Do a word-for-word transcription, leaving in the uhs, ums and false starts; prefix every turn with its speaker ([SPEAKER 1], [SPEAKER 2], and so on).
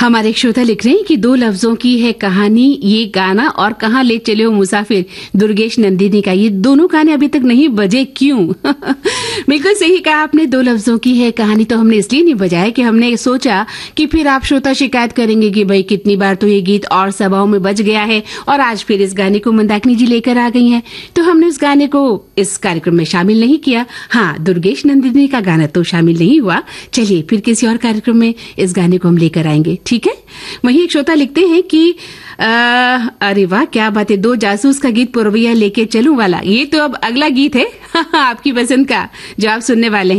[SPEAKER 1] हमारे एक श्रोता लिख रहे हैं कि दो लफ्जों की है कहानी ये गाना और कहाँ ले चले हो मुसाफिर दुर्गेश नंदिनी का। ये दोनों गाने अभी तक नहीं बजे, क्यों? बिल्कुल सही कहा आपने, दो लफ्जों की है कहानी तो हमने इसलिए नहीं बजाया कि हमने सोचा कि फिर आप श्रोता शिकायत करेंगे कि भाई कितनी बार तो ये गीत और सभाओं में बज गया है और आज फिर इस गाने को मंदाकिनी जी लेकर आ गई हैं, तो हमने उस गाने को इस कार्यक्रम में शामिल नहीं किया। हाँ, दुर्गेश नंदिनी का गाना तो शामिल नहीं हुआ। चलिए फिर किसी और कार्यक्रम में इस गाने को हम लेकर आएंगे, ठीक है। वहीं एक श्रोता लिखते हैं कि आ, अरे वाह क्या बात है, दो जासूस का गीत पुरवैया लेके चलूं वाला, ये तो अब अगला गीत है आपकी पसंद का जो आप सुनने वाले हैं।